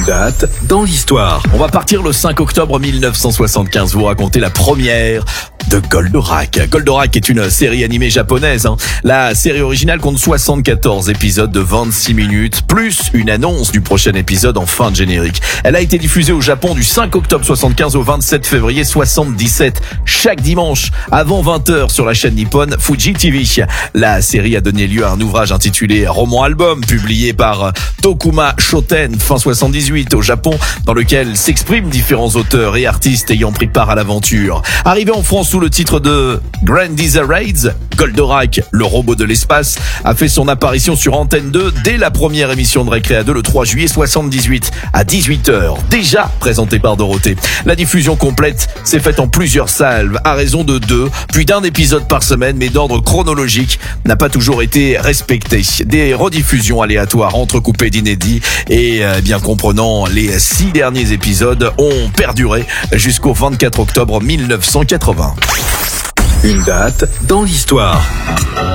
Date dans l'histoire. On va partir le 5 octobre 1975, vous raconter la première de Goldorak. Goldorak est une série animée japonaise. La série originale compte 74 épisodes de 26 minutes, plus une annonce du prochain épisode en fin de générique. Elle a été diffusée au Japon du 5 octobre 75 au 27 février 77, chaque dimanche avant 20h sur la chaîne nippone Fuji TV. La série a donné lieu à un ouvrage intitulé Roman Album, publié par Tokuma Shoten fin 78 au Japon, dans lequel s'expriment différents auteurs et artistes ayant pris part à l'aventure. Arrivé en France sous le titre de Grand Desert Raids, Goldorak, le robot de l'espace, a fait son apparition sur Antenne 2 dès la première émission de Récréa 2 le 3 juillet 78 à 18h, déjà présentée par Dorothée. La diffusion complète s'est faite en plusieurs salves à raison de 2 puis d'un épisode par semaine, mais d'ordre chronologique n'a pas toujours été respecté. Des rediffusions aléatoires entrecoupées d'inédits et bien comprenant les 6 derniers épisodes ont perduré jusqu'au 24 octobre 1980. Une date dans l'histoire.